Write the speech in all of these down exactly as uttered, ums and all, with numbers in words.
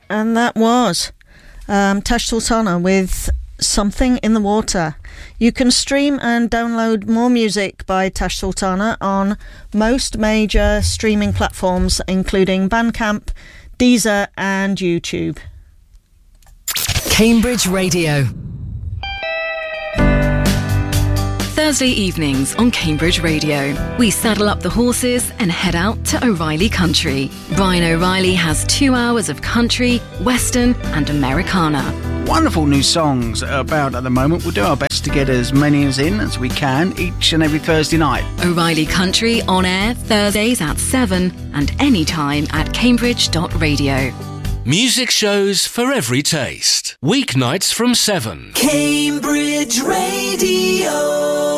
And that was um, Tash Sultana with Something in the Water. You can stream and download more music by Tash Sultana on most major streaming platforms, including Bandcamp, Deezer and YouTube. Cambridge Radio. Thursday evenings on Cambridge Radio, we saddle up the horses and head out to O'Reilly Country. Brian O'Reilly has two hours of country, western and Americana. Wonderful new songs about at the moment. We'll do our best to get as many as in as we can each and every Thursday night. O'Reilly Country on air Thursdays at seven and anytime at cambridge dot radio. Music shows for every taste. Weeknights from seven. Cambridge Radio.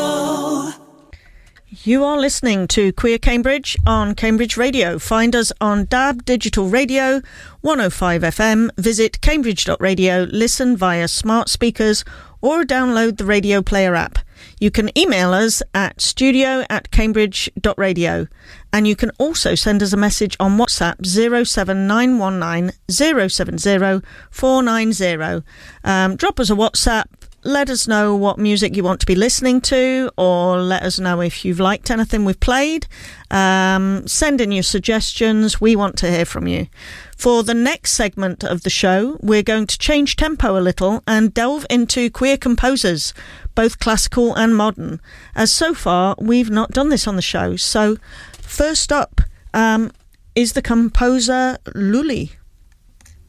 You are listening to Queer Cambridge on Cambridge Radio. Find us on D A B Digital Radio, one oh five F M. Visit cambridge dot radio, listen via smart speakers or download the Radio Player app. You can email us at studio at cambridge dot radio. And you can also send us a message on WhatsApp zero seven nine one nine zero seven zero four nine zero. Um, drop us a WhatsApp. Let us know what music you want to be listening to, or let us know if you've liked anything we've played. Um, send in your suggestions. We want to hear from you. For the next segment of the show, we're going to change tempo a little and delve into queer composers, both classical and modern, as so far we've not done this on the show. So first up um, is the composer Luli.